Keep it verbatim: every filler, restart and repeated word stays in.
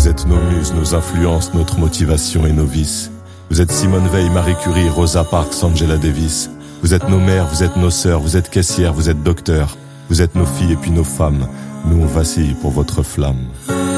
êtes nos muses, nos influences, notre motivation et nos vices. Vous êtes Simone Veil, Marie Curie, Rosa Parks, Angela Davis. Vous êtes nos mères, vous êtes nos sœurs, vous êtes caissières, vous êtes docteurs. Vous êtes nos filles et puis nos femmes. Nous on vacille pour votre flamme.